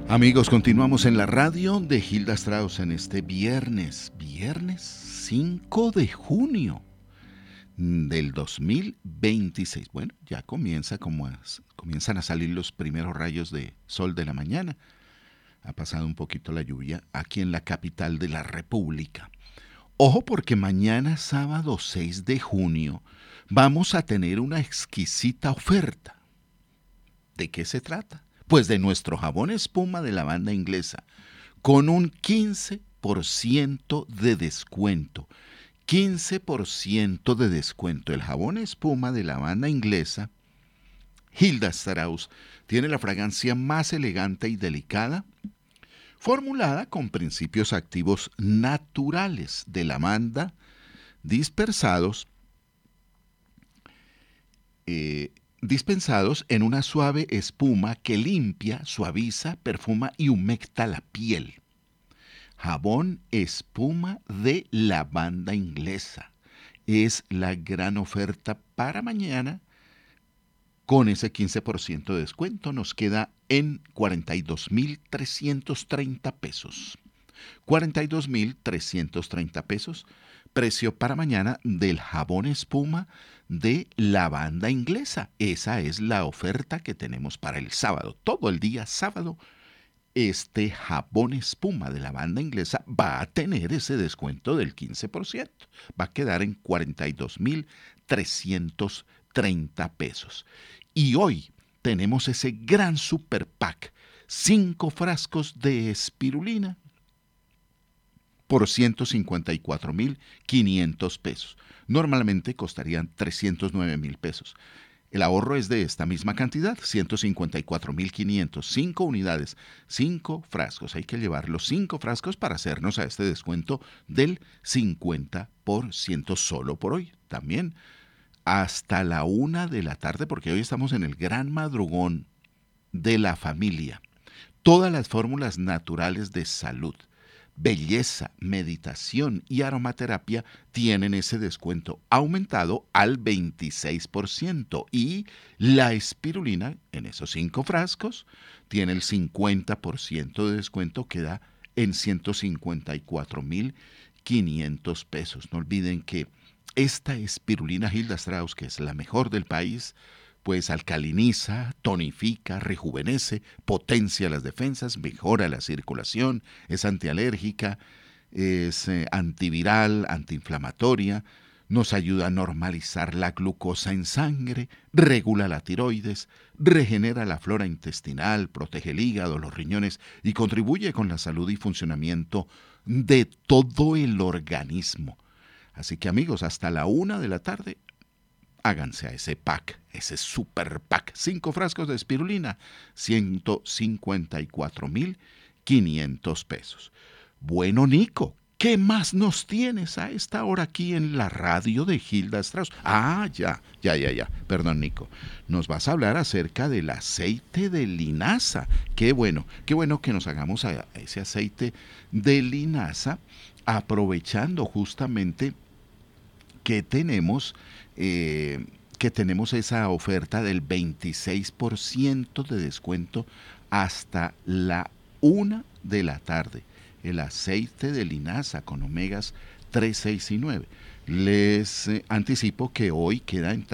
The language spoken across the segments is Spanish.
Amigos, continuamos en la radio de Hilda Strauss en este viernes 5 de junio del 2026. Bueno, ya comienzan a salir los primeros rayos de sol de la mañana. Ha pasado un poquito la lluvia aquí en la capital de la República. Ojo porque mañana sábado 6 de junio vamos a tener una exquisita oferta. ¿De qué se trata? Pues de nuestro jabón espuma de lavanda inglesa, con un 15% de descuento. 15% de descuento. El jabón espuma de lavanda inglesa, Hilda Strauss, tiene la fragancia más elegante y delicada, formulada con principios activos naturales de lavanda dispensados en una suave espuma que limpia, suaviza, perfuma y humecta la piel. Jabón espuma de lavanda inglesa. Es la gran oferta para mañana. Con ese 15% de descuento nos queda en 42,330 pesos. 42,330 pesos. Precio para mañana del jabón espuma de lavanda inglesa. Esa es la oferta que tenemos para el sábado. Todo el día sábado, este jabón espuma de lavanda inglesa va a tener ese descuento del 15%. Va a quedar en 42,330 pesos. Y hoy tenemos ese gran super pack. 5 frascos de espirulina por 154,500 pesos. Normalmente costarían 309,000 pesos. El ahorro es de esta misma cantidad, 154,500. 5 unidades, 5 frascos. Hay que llevar los 5 frascos para hacernos a este descuento del 50% solo por hoy. También hasta la 1 de la tarde, porque hoy estamos en el gran madrugón de la familia. Todas las fórmulas naturales de salud, belleza, meditación y aromaterapia tienen ese descuento aumentado al 26%. Y la espirulina, en esos 5 frascos, tiene el 50% de descuento, queda en 154,500 pesos. No olviden que esta espirulina Hilda Strauss, que es la mejor del país, pues alcaliniza, tonifica, rejuvenece, potencia las defensas, mejora la circulación, es antialérgica, es antiviral, antiinflamatoria, nos ayuda a normalizar la glucosa en sangre, regula la tiroides, regenera la flora intestinal, protege el hígado, los riñones y contribuye con la salud y funcionamiento de todo el organismo. Así que amigos, hasta la 1 de la tarde, háganse a ese pack, ese super pack. 5 frascos de espirulina, 154,500 pesos. Bueno, Nico, ¿qué más nos tienes a esta hora aquí en la radio de Hilda Strauss? Ya. Perdón, Nico. Nos vas a hablar acerca del aceite de linaza. Qué bueno que nos hagamos a ese aceite de linaza, aprovechando justamente que tenemos esa oferta del 26% de descuento hasta la 1 de la tarde. El aceite de linaza con omegas 3, 6 y 9. Les anticipo que hoy queda en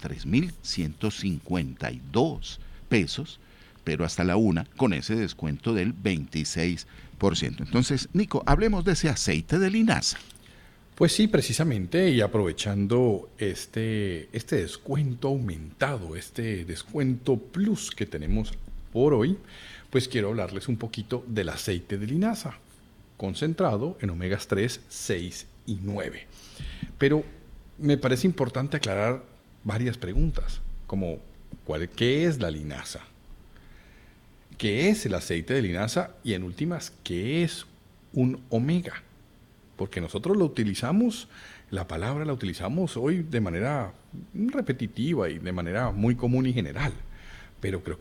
33,152 pesos, pero hasta la 1 con ese descuento del 26%. Entonces, Nico, hablemos de ese aceite de linaza. Pues sí, precisamente, y aprovechando este descuento aumentado, este descuento plus que tenemos por hoy, pues quiero hablarles un poquito del aceite de linaza, concentrado en omegas 3, 6 y 9. Pero me parece importante aclarar varias preguntas, como ¿qué es la linaza? ¿Qué es el aceite de linaza? Y en últimas, ¿qué es un omega? Porque nosotros la palabra la utilizamos hoy de manera repetitiva y de manera muy común y general. Pero creo